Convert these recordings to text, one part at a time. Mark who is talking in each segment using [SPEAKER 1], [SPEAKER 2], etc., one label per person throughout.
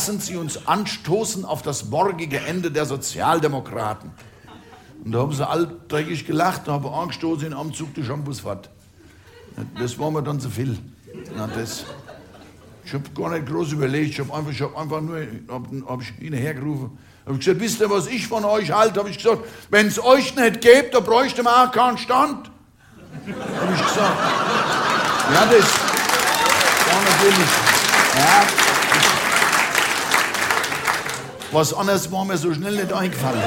[SPEAKER 1] lassen Sie uns anstoßen auf das morgige Ende der Sozialdemokraten. Und da haben sie altdreckig gelacht, da haben angestoßen in Amzug die Shampoosfahrt. Das war mir dann zu viel. Ich habe gar nicht groß überlegt, ich habe einfach nur hab ich ihn hergerufen. Habe gesagt, wisst ihr, was ich von euch halte? Habe ich gesagt, wenn es euch nicht gäbe, da bräuchte man auch keinen Stand. Habe ich gesagt. Ja, das war natürlich. Ja, was anderes war mir so schnell nicht eingefallen.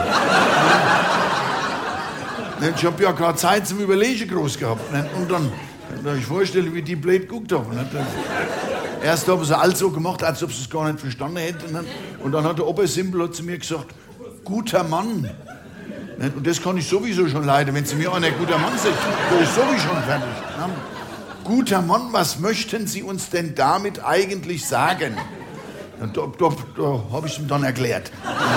[SPEAKER 1] Ich habe ja keine Zeit zum Überlegen groß gehabt. Und dann ich vorstelle, wie die blöd geguckt haben. Erst haben sie alles so gemacht, als ob sie es gar nicht verstanden hätten. Und dann hat der Obersimpel zu mir gesagt, guter Mann. Und das kann ich sowieso schon leiden. Wenn sie mir einer guter Mann sagt, bin ich sowieso schon fertig. Guter Mann, was möchten Sie uns denn damit eigentlich sagen? Da habe ich es ihm dann erklärt.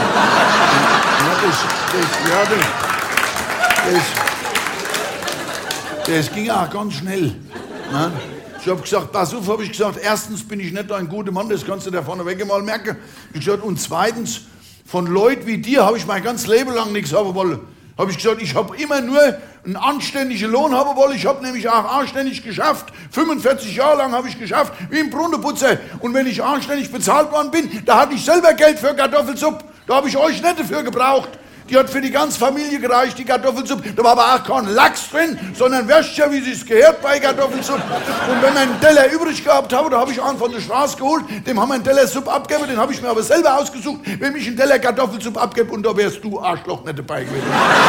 [SPEAKER 1] Das ging auch ganz schnell. Ich habe gesagt, pass auf, habe ich gesagt, erstens bin ich nicht ein guter Mann, das kannst du da vorneweg mal merken. Ich gesagt, und zweitens, von Leuten wie dir habe ich mein ganzes Leben lang nichts haben wollen. Habe ich gesagt, ich habe immer nur einen anständigen Lohn haben wollen. Ich habe nämlich auch anständig geschafft. 45 Jahre lang habe ich geschafft, wie ein Brunnenputzer. Und wenn ich anständig bezahlt worden bin, da hatte ich selber Geld für Kartoffelsuppe. Da habe ich euch nicht dafür gebraucht. Die hat für die ganze Familie gereicht, die Kartoffelsuppe. Da war aber auch kein Lachs drin, sondern Würstchen, wie es gehört bei Kartoffelsuppe. Und wenn wir einen Teller übrig gehabt haben, da habe ich einen von der Straße geholt, dem haben wir einen Teller Suppe abgegeben, den habe ich mir aber selber ausgesucht, wenn ich einen Teller Kartoffelsuppe abgebe, und da wärst du, Arschloch, nicht dabei gewesen.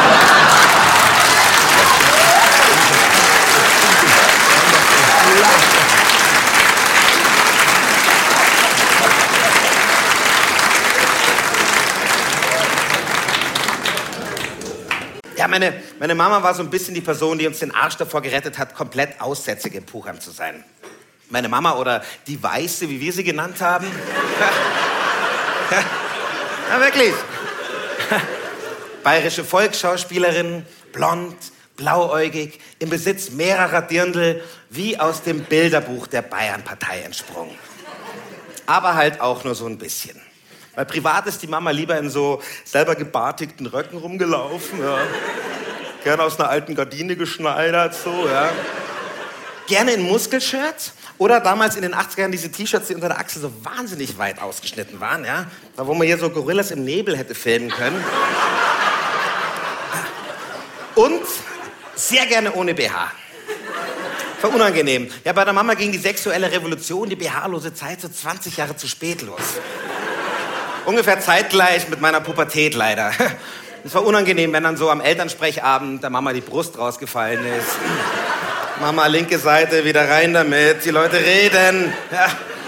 [SPEAKER 2] Ja, meine Mama war so ein bisschen die Person, die uns den Arsch davor gerettet hat, komplett aussätzig in Puchheim zu sein. Meine Mama, oder die Weiße, wie wir sie genannt haben. Ja, wirklich. Bayerische Volksschauspielerin, blond, blauäugig, im Besitz mehrerer Dirndl, wie aus dem Bilderbuch der Bayernpartei entsprungen. Aber halt auch nur so ein bisschen. Weil privat ist die Mama lieber in so selber gebartigten Röcken rumgelaufen, ja. Gerne aus einer alten Gardine geschneidert, so, ja. Gerne in Muskelshirts oder damals in den 80ern diese T-Shirts, die unter der Achse so wahnsinnig weit ausgeschnitten waren, ja. Da, wo man hier so Gorillas im Nebel hätte filmen können. Und sehr gerne ohne BH. War unangenehm. Ja, bei der Mama ging die sexuelle Revolution, die BH-lose Zeit, so 20 Jahre zu spät los. Ungefähr zeitgleich mit meiner Pubertät leider. Es war unangenehm, wenn dann so am Elternsprechabend der Mama die Brust rausgefallen ist. Mama, linke Seite, wieder rein damit, die Leute reden. Ja.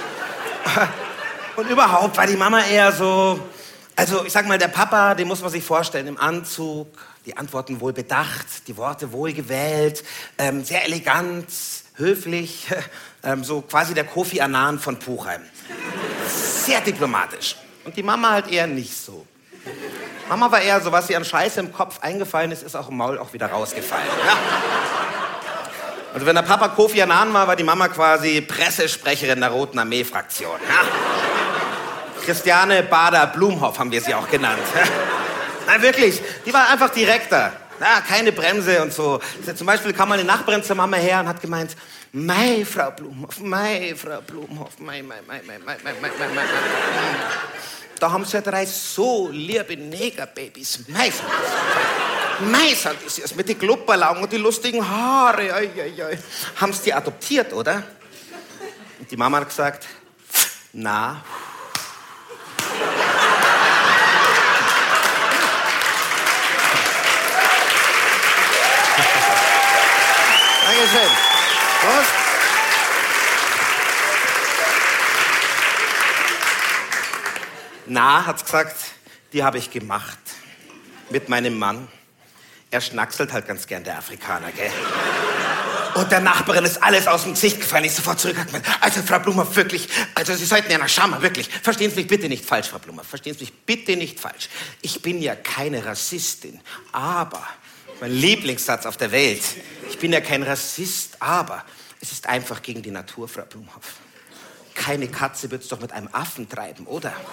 [SPEAKER 2] Und überhaupt war die Mama eher so, also ich sag mal, der Papa, den muss man sich vorstellen, im Anzug, die Antworten wohl bedacht, die Worte wohl gewählt, sehr elegant, höflich, so quasi der Kofi Annan von Puchheim. Sehr diplomatisch. Und die Mama halt eher nicht so. Mama war eher so, was ihr an Scheiße im Kopf eingefallen ist, ist auch im Maul auch wieder rausgefallen. Ja? Also wenn der Papa Kofi Annan war die Mama quasi Pressesprecherin der Roten Armee-Fraktion. Ja? Christiane Bader-Blumhoff haben wir sie auch genannt. Ja? Nein, wirklich, die war einfach direkter. Ja, keine Bremse und so. Zum Beispiel kam mal eine Nachbarin zur Mama her und hat gemeint, Mei, Frau Blumhoff, mei, Frau Blumhoff, mei. Da haben sie ja 3 so liebe Negerbabys. Mei, sagt sie es mit den Klupperlaugen und die lustigen Haare. Ei. Haben sie die adoptiert, oder? Und die Mama hat gesagt, na. Dankeschön. Prost. Na, hat's gesagt, die habe ich gemacht. Mit meinem Mann. Er schnackselt halt ganz gern, der Afrikaner, gell? Und der Nachbarin ist alles aus dem Gesicht gefallen. Ich sofort zurück. Also, Frau Blumhoff, wirklich. Also, Sie sollten ja nach Schama, wirklich. Verstehen Sie mich bitte nicht falsch, Frau Blumhoff. Verstehen Sie mich bitte nicht falsch. Ich bin ja keine Rassistin. Aber, mein Lieblingssatz auf der Welt. Ich bin ja kein Rassist, aber es ist einfach gegen die Natur, Frau Blumhoff. Keine Katze wird's doch mit einem Affen treiben, oder?